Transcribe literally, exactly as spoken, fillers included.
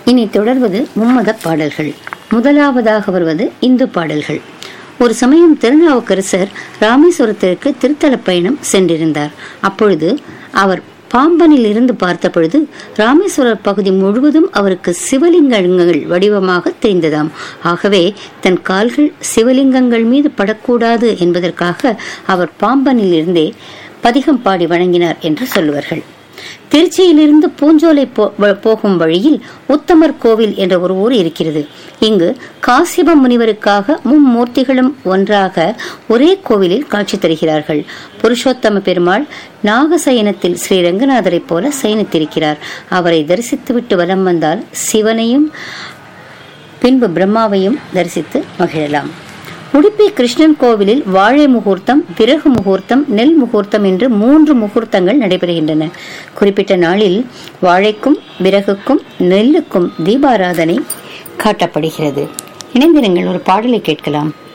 இனி தொடர்வது மும்மத பாடல்கள். முதலாவதாக வருவது இந்து பாடல்கள். ஒரு சமயம் திருநாவுக்கரசர் ராமேஸ்வரத்திற்கு திருத்தல பயணம் சென்றிருந்தார். அப்பொழுது அவர் பாம்பனில் இருந்து பார்த்த பொழுது ராமேஸ்வரர் பகுதி முழுவதும் அவருக்கு சிவலிங்கங்கள் வடிவமாக தெரிந்ததாம். ஆகவே தன் கால்கள் சிவலிங்கங்கள் மீது படக்கூடாது என்பதற்காக அவர் பாம்பனில் இருந்தே பதிகம் பாடி வணங்கினார் என்று சொல்லுவார்கள். திருச்சியிலிருந்து பூஞ்சோலை போகும் வழியில் உத்தமர் கோவில் என்ற ஒரு ஊர் இருக்கிறது. இங்கு காசிப முனிவருக்காக மும்மூர்த்திகளும் ஒன்றாக ஒரே கோவிலில் காட்சி தருகிறார்கள். புருஷோத்தம பெருமாள் நாகசயனத்தில் ஸ்ரீ ரங்கநாதரை போல சயனித்திருக்கிறார். அவரை தரிசித்துவிட்டு வலம் வந்தால் சிவனையும் பின்பு பிரம்மாவையும் தரிசித்து மகிழலாம். உடுப்பி கிருஷ்ணன் கோவிலில் வாழை முகூர்த்தம், விறகு முகூர்த்தம், நெல் முகூர்த்தம் என்று மூன்று முகூர்த்தங்கள் நடைபெறுகின்றன. குறிப்பிட்ட நாளில் வாழைக்கும் விறகுக்கும் நெல்லுக்கும் தீபாராதனை காட்டப்படுகிறது. இணைந்திருங்கள், ஒரு பாடலை கேட்கலாம்.